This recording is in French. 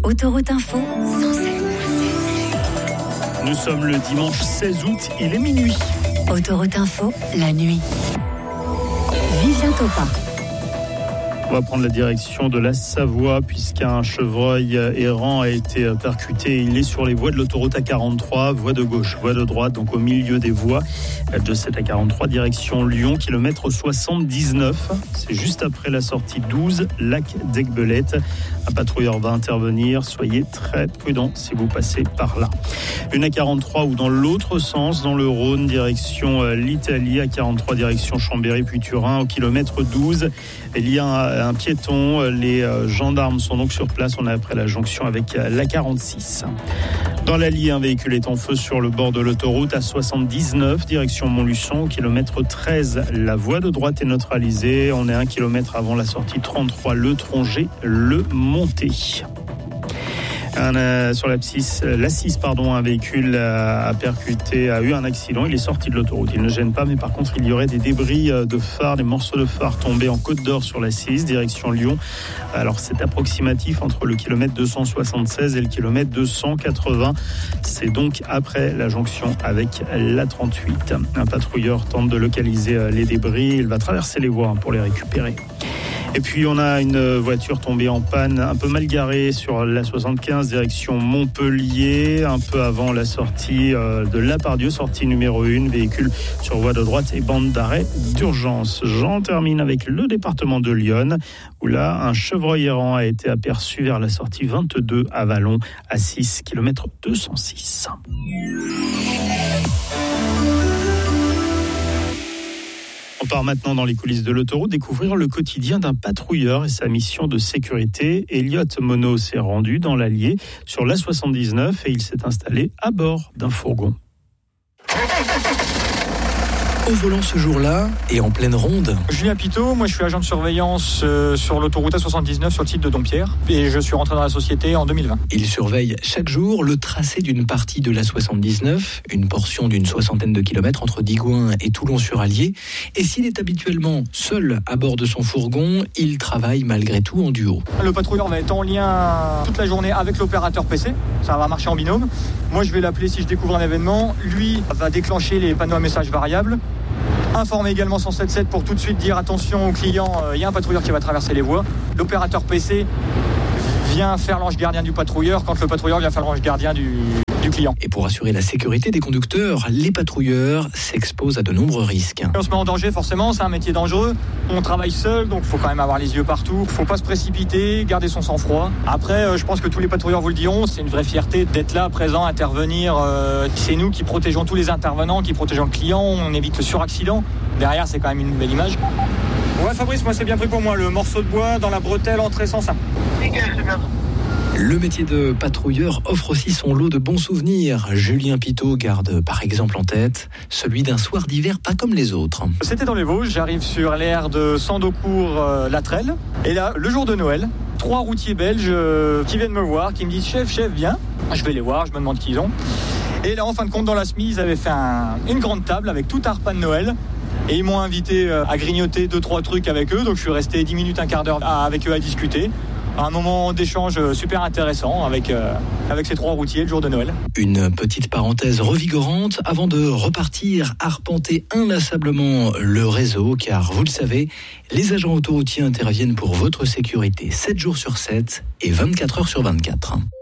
Autoroute Info, 107. Nous sommes le dimanche 16 août, il est minuit. Autoroute Info, la nuit. Vivien Topin. On va prendre la direction de la Savoie puisqu'un chevreuil errant a été percuté. Il est sur les voies de l'autoroute A43, voie de gauche, voie de droite, donc au milieu des voies de cette A43, direction Lyon, kilomètre 79. C'est juste après la sortie 12, lac d'Aiguebelette. Un patrouilleur va intervenir. Soyez très prudents si vous passez par là. Une A43 ou dans l'autre sens, dans le Rhône, direction l'Italie, A43, direction Chambéry puis Turin, au kilomètre 12. Il y a un piéton, les gendarmes sont donc sur place, on est après la jonction avec l'A46. Dans l'Allier, un véhicule est en feu sur le bord de l'autoroute A79, direction Montluçon, kilomètre 13. La voie de droite est neutralisée, on est 1 kilomètre avant la sortie 33, le Tronget, le Monté. Sur l'A6, un véhicule a eu un accident. Il est sorti de l'autoroute. Il ne gêne pas, mais par contre, il y aurait des débris de phare, des morceaux de phare tombés en Côte d'Or sur l'A6, direction Lyon. Alors, c'est approximatif entre le kilomètre 276 et le kilomètre 280. C'est donc après la jonction avec l'A38. Un patrouilleur tente de localiser les débris. Il va traverser les voies pour les récupérer. Et puis on a une voiture tombée en panne un peu mal garée sur la 75 direction Montpellier, un peu avant la sortie de Lapardieu, sortie numéro 1, véhicule sur voie de droite et bande d'arrêt d'urgence. J'en termine avec le département de l'Yonne, où là un chevreuil errant a été aperçu vers la sortie 22 à Vallon, à 6 km 206. On part maintenant dans les coulisses de l'autoroute découvrir le quotidien d'un patrouilleur et sa mission de sécurité. Elliot Monod s'est rendu dans l'Allier sur l'A79 et il s'est installé à bord d'un fourgon. Au volant ce jour-là et en pleine ronde. Julien Pitot, moi je suis agent de surveillance sur l'autoroute A79 sur le site de Dompierre et je suis rentré dans la société en 2020. Il surveille chaque jour le tracé d'une partie de l'A79, une portion d'une 60aine de kilomètres entre Digoin et Toulon-sur-Allier. Et s'il est habituellement seul à bord de son fourgon, il travaille malgré tout en duo. Le patrouilleur va être en lien toute la journée avec l'opérateur PC, ça va marcher en binôme. Moi je vais l'appeler si je découvre un événement, lui va déclencher les panneaux à messages variables. Informer également 177 pour tout de suite dire attention aux clients, il y a un patrouilleur qui va traverser les voies. L'opérateur PC vient faire l'ange gardien du patrouilleur quand le patrouilleur vient faire l'ange gardien du client. Et pour assurer la sécurité des conducteurs, les patrouilleurs s'exposent à de nombreux risques. On se met en danger forcément, c'est un métier dangereux. On travaille seul, donc il faut quand même avoir les yeux partout. Il ne faut pas se précipiter, garder son sang-froid. Après, je pense que tous les patrouilleurs vous le diront, c'est une vraie fierté d'être là, présent, intervenir. C'est nous qui protégeons tous les intervenants, qui protégeons le client, on évite le suraccident. Derrière, c'est quand même une belle image. Ouais Fabrice, moi c'est bien pris pour moi, le morceau de bois dans la bretelle entrée sans ça. Nickel, c'est bien. Le métier de patrouilleur offre aussi son lot de bons souvenirs. Julien Pitot garde par exemple en tête celui d'un soir d'hiver pas comme les autres. C'était dans les Vosges, j'arrive sur l'aire de Sandocourt-Latrelle. Et là, le jour de Noël, 3 routiers belges qui viennent me voir, qui me disent « Chef, viens ». Je vais les voir, je me demande qui ils ont. Et là, en fin de compte, dans la SMI, ils avaient fait une grande table avec tout un repas de Noël. Et ils m'ont invité à grignoter 2-3 trucs avec eux. Donc je suis resté 10 minutes, un quart d'heure avec eux à discuter. Un moment d'échange super intéressant avec ces 3 routiers le jour de Noël. Une petite parenthèse revigorante avant de repartir arpenter inlassablement le réseau, car vous le savez, les agents autoroutiers interviennent pour votre sécurité 7 jours sur 7 et 24 heures sur 24.